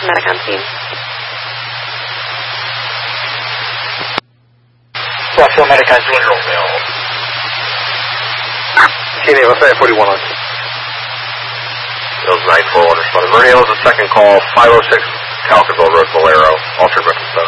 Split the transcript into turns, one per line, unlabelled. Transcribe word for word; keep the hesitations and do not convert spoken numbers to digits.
medic on scene.
Rockville medic on zero Romeo.
T N A, let's say forty-one on.
Those nine four one responded. Meridian was the second call, five oh six Calcaville Road, Valero, altered reference